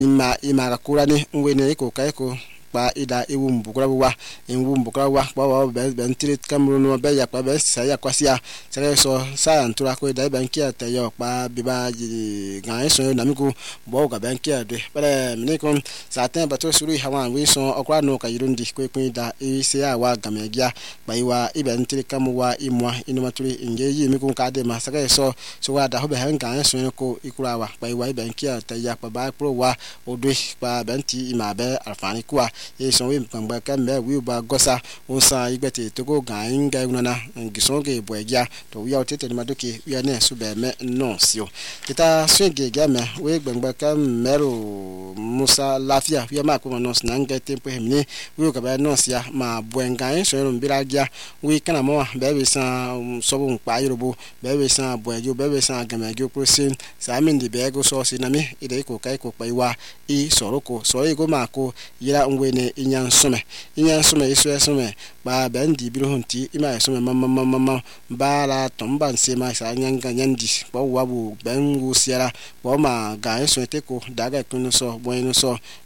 ima kurani ngwene ko kaiko pa ida ewu mbukurawa kwa bentire Cameroon be ya kwa be saya kwasia sere so sa ntura ko ida bankia te yo pa biba gan so na miku bo ga bankia de pere miniko satin bato suru hawan wi so okwa no ka yirundi ko pin da e se awa gamegia pa iwa ibentire kamuwa imwa inumaturi inge yi miku ka de ma sere so wa da ho be han gan so ko ikurawa pa iwa bankia te ya pa ba pro wa odwe pa benti imabe alfani kwa yeson we mpangba kambe wi ba gosa onsa igbete togo gan ga unana ngisonge boegia to wi otete ni madoke wi ane so be me no sio kita swenge game we gbangba kamero musa lafia wi ma ko no snanga tempo hemni wi ka ba no sia ma boengan so ro mbiragia wi kana mo be be san so bu pa yorubo be be san boejo be be san gamagio prosin sa min de be go so sinami ide ko kai ko pa iwa i soroko so e go ma ko yira ngwene inyansome iso ba bandi biro honti ima some mama bala tomba nsema sa nyanga nyandi bo wabu bengu siara bo ma ga eso teko daga kuno so bo ino so